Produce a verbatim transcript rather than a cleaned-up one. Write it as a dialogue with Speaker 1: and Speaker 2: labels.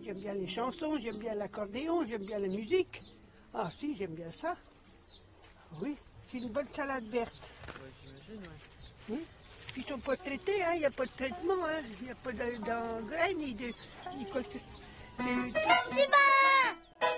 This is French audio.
Speaker 1: J'aime bien les chansons, j'aime bien l'accordéon, j'aime bien la musique. Ah si, j'aime bien ça. Oui, c'est une bonne salade verte.
Speaker 2: Ouais, j'imagine, ouais.
Speaker 1: Oui. Puis ils sont pas traités, hein, il n'y a pas de traitement, hein. Il n'y a pas d'engrais ni de... Ni quoi que ce- c'est-
Speaker 3: Petit bain!